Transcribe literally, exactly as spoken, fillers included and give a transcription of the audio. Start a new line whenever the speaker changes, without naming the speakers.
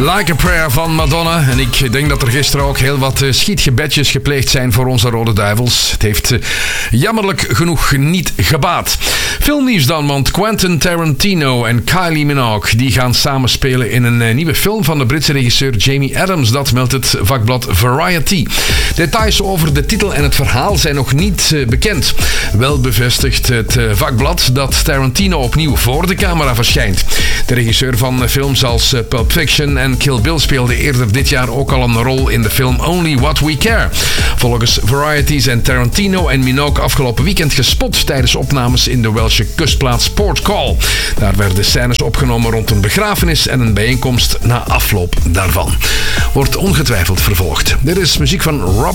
Like a Prayer van Madonna. En ik denk dat er gisteren ook heel wat schietgebedjes gepleegd zijn voor onze Rode Duivels. Het heeft jammerlijk genoeg niet gebaat. Filmnieuws dan, want Quentin Tarantino en Kylie Minogue die gaan samenspelen in een nieuwe film van de Britse regisseur Jamie Adams. Dat meldt het vakblad Variety. Details over de titel en het verhaal zijn nog niet bekend. Wel bevestigt het vakblad dat Tarantino opnieuw voor de camera verschijnt. De regisseur van films als Pulp Fiction en Kill Bill speelde eerder dit jaar ook al een rol in de film Only What We Care. Volgens Variety zijn Tarantino en Minogue afgelopen weekend gespot tijdens opnames in de Welsche kustplaats Port Call. Daar werden scènes opgenomen rond een begrafenis en een bijeenkomst na afloop daarvan. Wordt ongetwijfeld vervolgd. Dit is muziek van Rob